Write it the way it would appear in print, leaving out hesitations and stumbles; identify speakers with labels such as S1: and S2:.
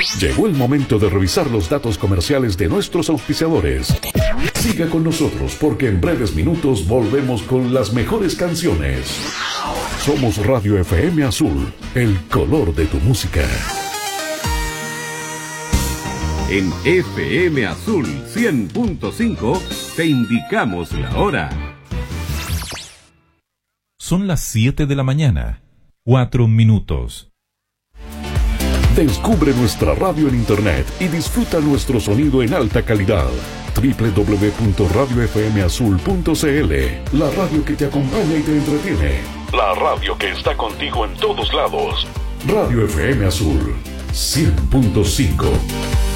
S1: Llegó el momento de revisar los datos comerciales de nuestros auspiciadores. Siga con nosotros porque en breves minutos volvemos con las mejores canciones. Somos Radio FM Azul, el color de tu música.
S2: En FM Azul 100.5 te indicamos la hora.
S3: Son las 7 de la mañana, 4 minutos.
S1: Descubre nuestra radio en internet y disfruta nuestro sonido en alta calidad. www.radiofmazul.cl. La radio que te acompaña y te entretiene. La radio que está contigo en todos lados. Radio FM Azul 100.5.